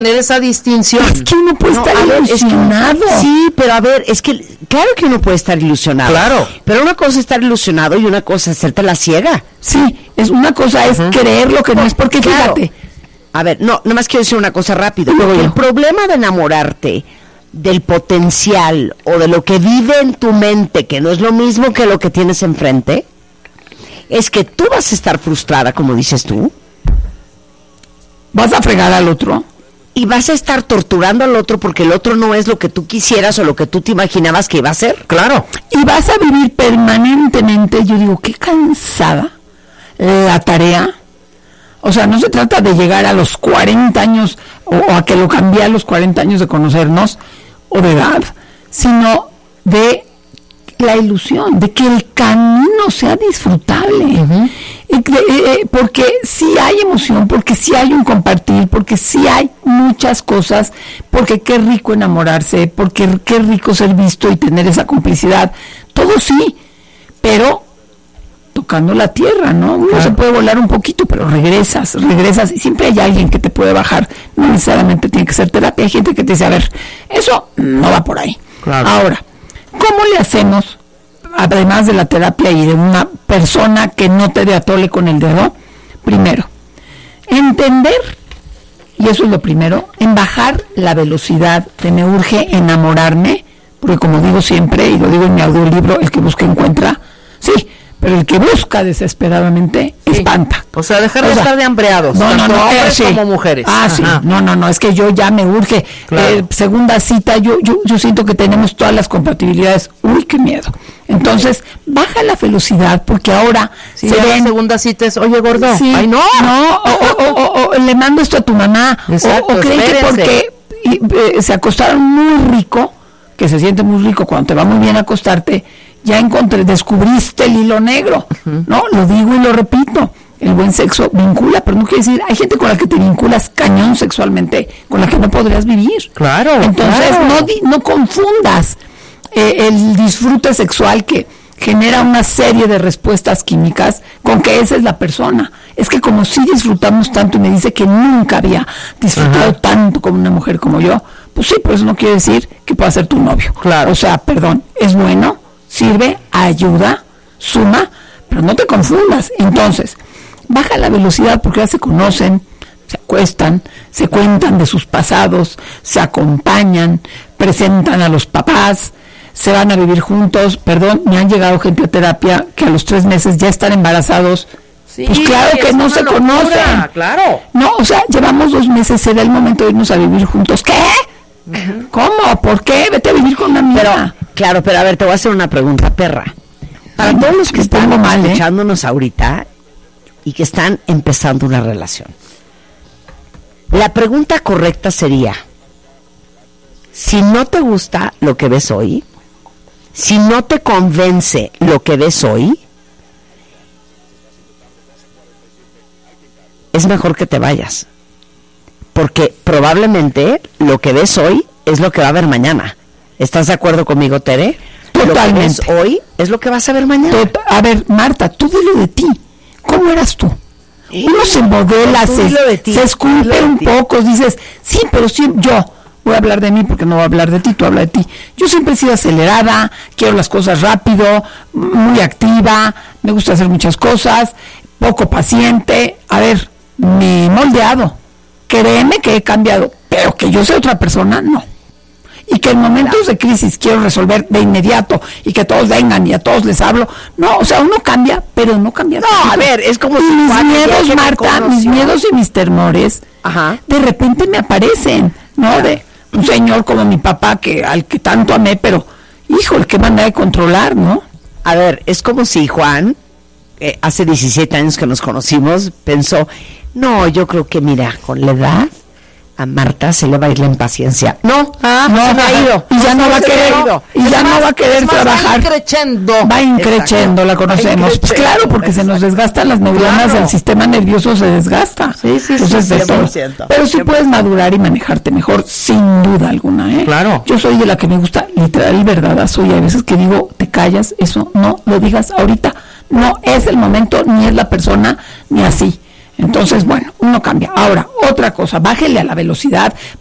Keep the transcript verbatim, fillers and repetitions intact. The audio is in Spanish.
esa distinción. Es que uno puede no, estar ver, ilusionado. Es que, sí, pero a ver, es que claro que uno puede estar ilusionado. Claro. Pero una cosa es estar ilusionado y una cosa es hacerte la ciega. Sí, es una cosa es uh-huh. creer lo que no es, porque claro. Fíjate. A ver, no, nomás quiero decir una cosa rápido. Porque el problema de enamorarte del potencial o de lo que vive en tu mente, que no es lo mismo que lo que tienes enfrente, es que tú vas a estar frustrada, como dices tú. Vas a fregar al otro. Y vas a estar torturando al otro porque el otro no es lo que tú quisieras o lo que tú te imaginabas que iba a ser. Claro. Y vas a vivir permanentemente, yo digo, qué cansada la tarea. O sea, no se trata de llegar a los cuarenta años o, o a que lo cambie a los cuarenta años de conocernos o de edad, sino de la ilusión, de que el camino sea disfrutable. Uh-huh. y de, eh, porque sí hay emoción, porque sí hay un compartir, porque sí hay muchas cosas, porque qué rico enamorarse, porque qué rico ser visto y tener esa complicidad, todo sí, pero tocando la tierra, ¿no? Uno claro. se puede volar un poquito, pero regresas, regresas, y siempre hay alguien que te puede bajar, no necesariamente tiene que ser terapia, hay gente que te dice, a ver, eso no va por ahí. Claro. Ahora, ¿cómo le hacemos, además de la terapia y de una persona que no te dé atole con el dedo? Primero, entender, y eso es lo primero, en bajar la velocidad de me urge enamorarme, porque como digo siempre, y lo digo en mi audiolibro, el que busca encuentra, sí, pero el que busca desesperadamente sí. espanta. O sea, dejar de o sea, estar de hambreados, no, tanto no, no, hombres sí. como mujeres. Ah, Ajá. sí, no, no, no, es que yo ya me urge. Claro. Eh, segunda cita, yo, yo yo siento que tenemos todas las compatibilidades. Uy, qué miedo. Entonces, baja la velocidad, porque ahora sí, se ven... segunda cita es, oye, gordo, sí, ay, no. No, o, o, o, o le mando esto a tu mamá. Exacto, o, o creen espérense. Que porque y, eh, se acostaron muy rico, que se siente muy rico cuando te va muy bien acostarte, ya encontré, descubriste el hilo negro, uh-huh. ¿no? Lo digo y lo repito, el buen sexo vincula, pero no quiere decir, hay gente con la que te vinculas cañón sexualmente, con la que no podrías vivir. Claro. Entonces, claro. no, no confundas eh, el disfrute sexual que genera una serie de respuestas químicas con que esa es la persona. Es que como si disfrutamos tanto y me dice que nunca había disfrutado uh-huh. tanto como una mujer como yo, pues sí, pero eso no quiere decir que pueda ser tu novio. Claro. O sea, perdón, es bueno, sirve, ayuda, suma, pero no te confundas. Entonces, baja la velocidad porque ya se conocen, se acuestan, se cuentan de sus pasados, se acompañan, presentan a los papás, se van a vivir juntos. Perdón, me han llegado gente a terapia que a los tres meses ya están embarazados. Sí, pues claro que no se locura, conocen. Claro. No, o sea, llevamos dos meses, será el momento de irnos a vivir juntos. ¿Qué? Uh-huh. ¿Cómo? ¿Por qué? Vete a vivir con una amiga. Pero, claro, pero a ver, te voy a hacer una pregunta, perra. Para todos los que están mal, escuchándonos ¿eh? ahorita y que están empezando una relación, la pregunta correcta sería, si no te gusta lo que ves hoy, si no te convence lo que ves hoy, es mejor que te vayas. Porque probablemente lo que ves hoy es lo que va a ver mañana. ¿Estás de acuerdo conmigo, Tere? Totalmente. Lo que ves hoy es lo que vas a ver mañana. Tot- a ver, Marta, tú dilo de ti. ¿Cómo eras tú? ¿Eh? Uno se modela, se, se esculpe un poco, dices, sí, pero sí, yo voy a hablar de mí porque no voy a hablar de ti, tú habla de ti. Yo siempre he sido acelerada, quiero las cosas rápido, muy activa, me gusta hacer muchas cosas, poco paciente. A ver, me he moldeado. Créeme que he cambiado, pero que yo sea otra persona, no. Y que en momentos de crisis quiero resolver de inmediato y que todos vengan y a todos les hablo. No, o sea, uno cambia, pero no cambia. No, tanto. A ver, es como y si mis miedos, Marta, mis miedos y mis temores, Ajá. de repente me aparecen, ¿no? De un señor como mi papá, que al que tanto amé, pero, híjole, qué manera de controlar, ¿no? A ver, es como si Juan, eh, hace diecisiete años que nos conocimos, pensó... No, yo creo que, mira, con la edad a Marta se le va a ir la impaciencia. No, ah, no se me ha ido. Y ya no, no va a querer, y ya más, no va a querer más, trabajar. Va increchendo. Va increchendo, la conocemos. Pues claro, porque exacto. se nos desgastan las neuronas, claro. El sistema nervioso se desgasta. Sí, sí, Entonces, sí. cien por ciento. Pero sí puedes madurar y manejarte mejor, sin duda alguna, ¿eh? Claro. Yo soy de la que me gusta literal y verdadazo, y a veces que digo, te callas, eso no lo digas ahorita. No es el momento, ni es la persona, ni así. Entonces, bueno, uno cambia. Ahora, otra cosa, bájele a la velocidad,